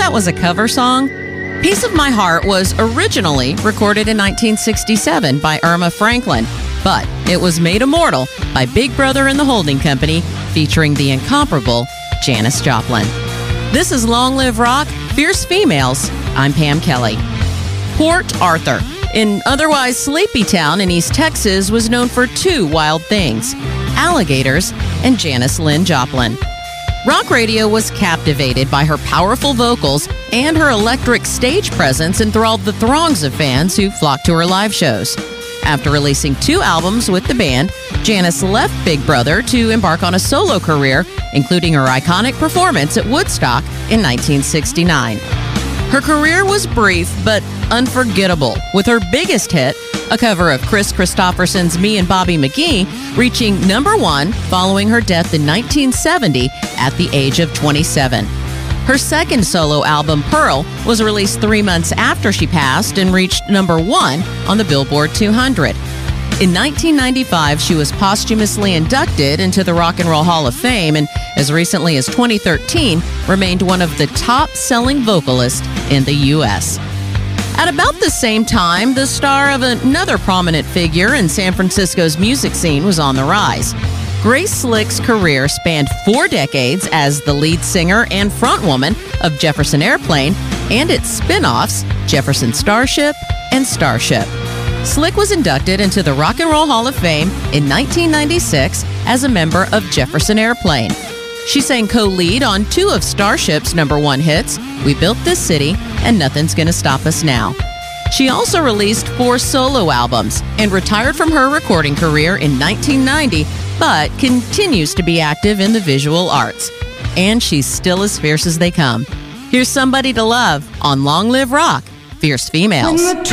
that was a cover song? Piece of My Heart was originally recorded in 1967 by Irma Franklin, but it was made immortal by Big Brother and the Holding Company, featuring the incomparable Janis Joplin. This is Long Live Rock, Fierce Females. I'm Pam Kelly. Port Arthur, in otherwise sleepy town in East Texas, was known for two wild things: alligators and Janis Lyn Joplin. Rock radio was captivated by her powerful vocals, and her electric stage presence enthralled the throngs of fans who flocked to her live shows. After releasing 2 albums with the band, Janis left Big Brother to embark on a solo career, including her iconic performance at Woodstock in 1969. Her career was brief but unforgettable, with her biggest hit, a cover of Chris Christopherson's Me and Bobby McGee, reaching #1 following her death in 1970 at the age of 27. Her second solo album, Pearl, was released 3 months after she passed and reached #1 on the Billboard 200. In 1995, she was posthumously inducted into the Rock and Roll Hall of Fame, and as recently as 2013, remained one of the top-selling vocalists in the U.S. At about the same time, the star of another prominent figure in San Francisco's music scene was on the rise. Grace Slick's career spanned 4 decades as the lead singer and frontwoman of Jefferson Airplane and its spin-offs, Jefferson Starship and Starship. Slick was inducted into the Rock and Roll Hall of Fame in 1996 as a member of Jefferson Airplane. She sang co-lead on 2 of Starship's #1 hits, We Built This City and Nothing's Gonna Stop Us Now. She also released 4 solo albums and retired from her recording career in 1990, but continues to be active in the visual arts. And she's still as fierce as they come. Here's Somebody to Love on Long Live Rock, Fierce Females.